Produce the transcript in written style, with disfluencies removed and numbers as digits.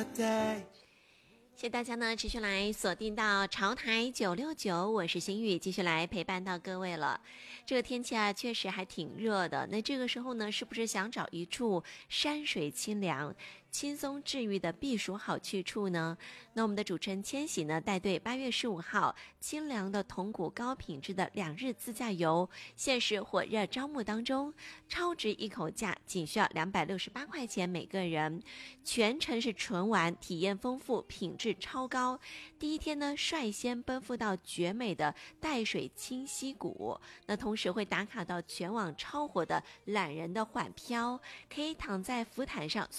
谢谢大家呢，持续来锁定到潮台969，我是心雨，继续来陪伴到各位了。这个天气啊，确实还挺热的。那这个时候呢，是不是想找一处山水清凉、轻松治愈的避暑好去处呢？那我们的主持人千玺呢，带队8月15号清凉的铜鼓高品质的2日自驾游，限时火热招募当中，超值一口价，仅需要268块钱每个人，全程是纯玩，体验丰富，品质超高。第一天呢，率先奔赴到绝美的带水清溪谷，那同时会打卡到全网超火的懒人的缓漂，可以躺在浮毯上